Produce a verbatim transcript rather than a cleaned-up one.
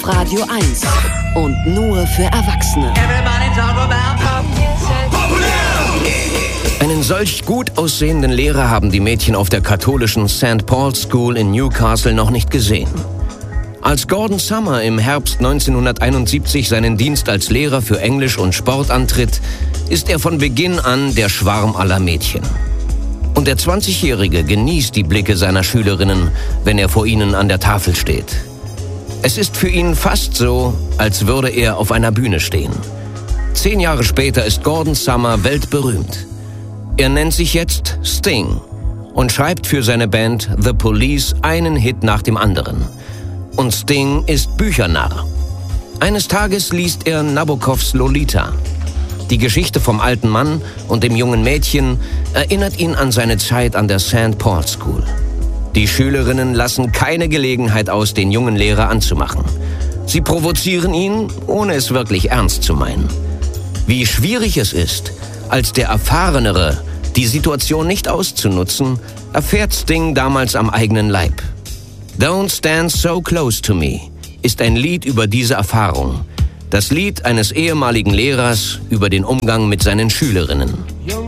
Radio eins und nur für Erwachsene. Einen solch gut aussehenden Lehrer haben die Mädchen auf der katholischen Saint Paul's School in Newcastle noch nicht gesehen. Als Gordon Summer im Herbst neunzehnhunderteinundsiebzig seinen Dienst als Lehrer für Englisch und Sport antritt, ist er von Beginn an der Schwarm aller Mädchen. Und der zwanzigjährige genießt die Blicke seiner Schülerinnen, wenn er vor ihnen an der Tafel steht. Es ist für ihn fast so, als würde er auf einer Bühne stehen. Zehn Jahre später ist Gordon Summer weltberühmt. Er nennt sich jetzt Sting und schreibt für seine Band The Police einen Hit nach dem anderen. Und Sting ist Büchernarr. Eines Tages liest er Nabokovs Lolita. Die Geschichte vom alten Mann und dem jungen Mädchen erinnert ihn an seine Zeit an der Saint Paul's School. Die Schülerinnen lassen keine Gelegenheit aus, den jungen Lehrer anzumachen. Sie provozieren ihn, ohne es wirklich ernst zu meinen. Wie schwierig es ist, als der Erfahrenere die Situation nicht auszunutzen, erfährt Sting damals am eigenen Leib. Don't Stand So Close to Me ist ein Lied über diese Erfahrung. Das Lied eines ehemaligen Lehrers über den Umgang mit seinen Schülerinnen.